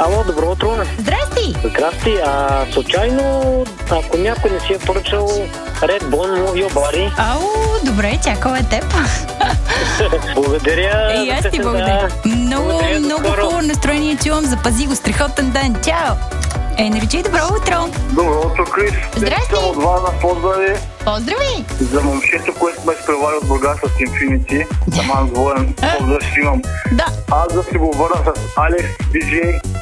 Ало, добро утро. Здрасти! Здрасти. Случайно, ако някой не си е поръчал Red Bone Move Your Body. Ау, добре, чакала е теб. Благодаря. И аз ти благодаря. Много хубаво настроение чувам. Запази го, страхотен ден. Чао! Енерджи, добро утро! Добро утро, Крис. Здрасти! От Варна, поздрави. Поздрави! За момчето, което ме изпревари от Бургас с Infinity. Саман Дворен. Поздрав ще имам. Да. Аз да си го върна с Алекс, DJ